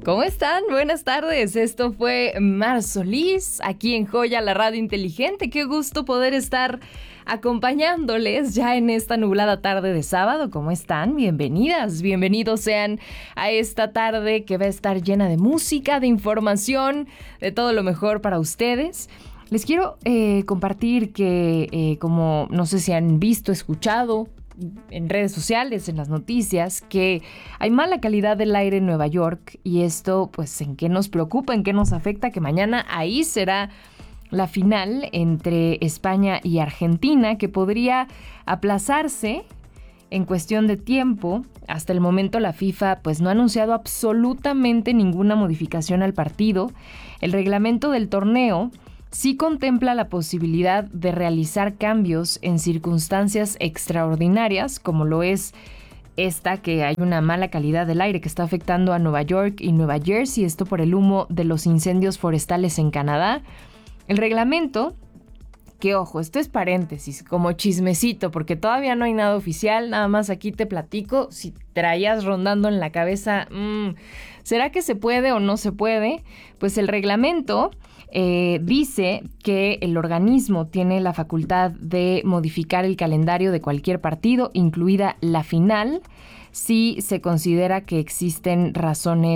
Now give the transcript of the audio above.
¿Cómo están? Buenas tardes. Esto fue Mar Solís, aquí en Joya, la radio inteligente. Qué gusto poder estar acompañándoles ya en esta nublada tarde de sábado. ¿Cómo están? Bienvenidas, bienvenidos sean a esta tarde que va a estar llena de música, de información, de todo lo mejor para ustedes. Les quiero compartir que, como no sé si han visto, escuchado en redes sociales, en las noticias, que hay mala calidad del aire en Nueva York, y esto pues en qué nos preocupa, en qué nos afecta, que mañana ahí será la final entre España y Argentina, que podría aplazarse en cuestión de tiempo. Hasta el momento la FIFA pues no ha anunciado absolutamente ninguna modificación al partido. El reglamento del torneo sí contempla la posibilidad de realizar cambios en circunstancias extraordinarias, como lo es esta, que hay una mala calidad del aire que está afectando a Nueva York y Nueva Jersey, esto por el humo de los incendios forestales en Canadá. El reglamento, que ojo, esto es paréntesis, como chismecito, porque todavía no hay nada oficial, nada más aquí te platico, si traías rondando en la cabeza, ¿será que se puede o no se puede? Pues el reglamento dice que el organismo tiene la facultad de modificar el calendario de cualquier partido, incluida la final, si se considera que existen razones